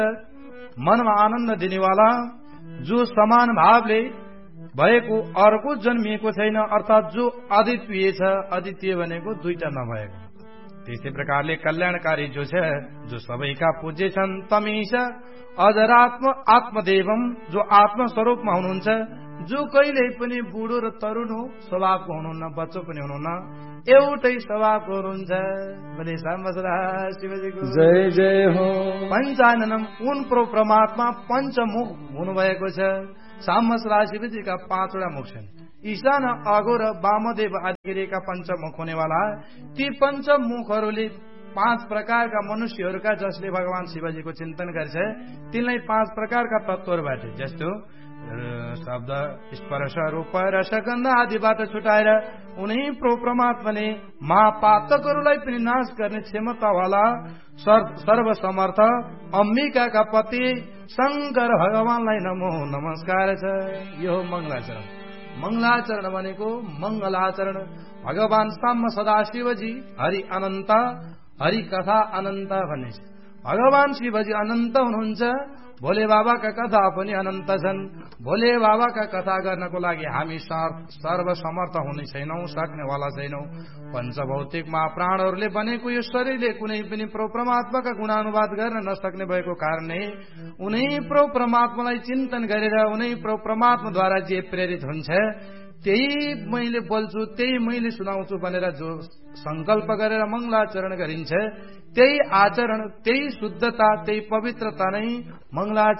मनमा आनन्द दिनेवाला, जो समान भावले भएको अर्को जन्मिएको छैन, अर्थात जो अद्वितीय छ। अद्वितीय भनेको दुईटा नभएको। त्यसै प्रकारले कल्याणकारी जो छ, जो सबैका पूज्य छन्। तमीश अजरात्म आत्मदेवम, जो आत्मस्वरूपमा हुनुहुन्छ, जो कहिल्यै पनि बुढो र तरुण हो स्वभावको हुनुहुन्न, बच्चो पनि हुनुहुन्न, एउटै स्वभावको हुनुहुन्छ। भने साम्बसरा शिवजीको जय जय हो। पञ्चाननम उन परमात्मा पञ्चमुख हुनुभएको छ। साम्बसरा शिवजीका 5वटा मुख छन्। ईशान, अघोर, वामदेव आदिका पञ्चमुख हुनेवाला। ती पञ्चमुखहरूले 5 प्रकारका मनुष्यहरूका, जसले भगवान शिवजीको चिन्तन गर्छ, तिनलाई 5 प्रकारका तत्त्वहरूबाट, जस्तो शब्द, स्पर्श, रूप, रस, गन्ध आदिबाट छुटाएर उनै परमात्माले महापातकहरूलाई पनि नाश गर्ने क्षमतावाला सर्वसमर्थ अम्बिकाका पति शंकर भगवानलाई नमो नमस्कार छ। यो मङ्गलाचरण। मङ्गलाचरण भनेको मङ्गलाचरण। भगवान साम्ब सदाशिवजी हरि अनन्त, हरि कथा अनन्त भन्ने छ। भगवान शिवजी अनन्त हुनुहुन्छ। भोले बाबाका कथा पनि अनन्त छन्। भोले बाबाका कथा गर्नको लागि हामी सर्वसमर्थ हुने छैनौं, सक्नेवाला छैनौं। पञ्चभौतिक महाप्राणहरूले बनेको यो शरीरले कुनै पनि परमात्माका गुणानुवाद गर्न नसक्ने भएको कारणले उनै परमात्मालाई चिन्तन गरेर उनै परमात्माद्वारा जे प्रेरित हुन्छ त्यही मैले बोल्छु, त्यही मैले सुनाउँछु भनेर जो संकल्प गरेर मङ्गलाचरण गरिन्छ, त्यही आचरण, त्यही शुद्धता, त्यही पवित्रता नै मङ्गलाचरण